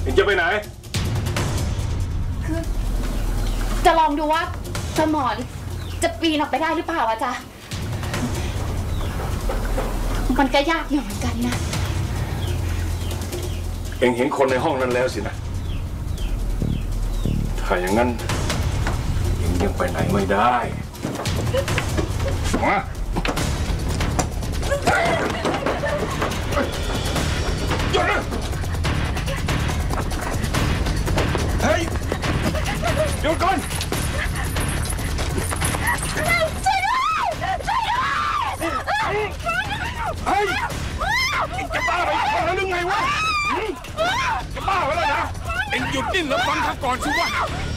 เอ็งจะไปไหนคือจะลองดูว่าสมรจะปีนออกไปได้หรือเปล่าอะจ๊ะมันก็ยากอยู่เหมือนกันนะเอ็งเห็นคนในห้องนั้นแล้วสินะถ้าอย่างนั้นเอ็งยังไปไหนไม่ได้มาหยุดนะเฮ้ยหยุดก่อนช่วยด้วยช่วยด้วยเฮ้ยจะบ้าไปคนแล้วหรือไงวะจะบ้าไปแล้วนะเอ็งหยุดดิ้นแล้วฟังข้าก่อนสิวะ